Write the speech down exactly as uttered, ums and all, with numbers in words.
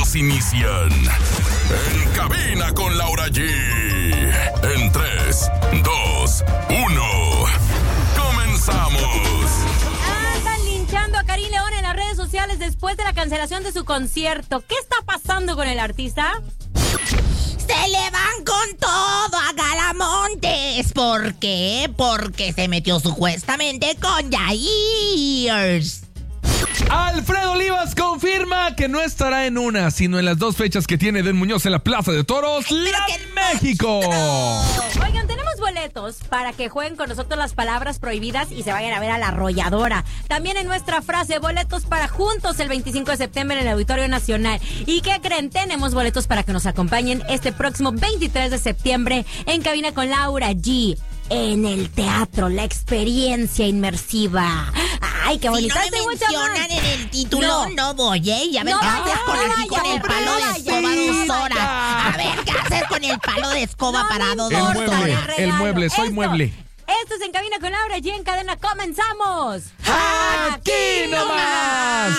boletos inician. En cabina con Laura G. En tres, dos, uno. ¡Comenzamos! Andan linchando a Karim León en las redes sociales después de la cancelación de su concierto. ¿Qué está pasando con el artista? Se le van con todo a Galamontes. ¿Por qué? Porque se metió supuestamente con Yair. Alfredo Olivas confirma que no estará en una, sino en las dos fechas que tiene Den Muñoz en la Plaza de Toros, La México. Oigan, tenemos boletos para que jueguen con nosotros las palabras prohibidas y se vayan a ver a La Arrolladora. También en nuestra frase, boletos para juntos el veinticinco de septiembre en el Auditorio Nacional. ¿Y qué creen? Tenemos boletos para que nos acompañen este próximo veintitrés de septiembre en Cabina con Laura G. En el teatro, la experiencia inmersiva. Ay, qué bonita. Si no me mencionan en el título, no, no voy, ¿eh? A ver no qué vaya, haces con, no el, vaya, con el palo de escoba sí, dos vaya. horas. A ver qué haces con el palo de escoba No para me dos El importa, horas. mueble, te regalo. el mueble, soy Esto- mueble. Esto es En Cabina con Laura G. En cadena, comenzamos. ¡Aquí nomás!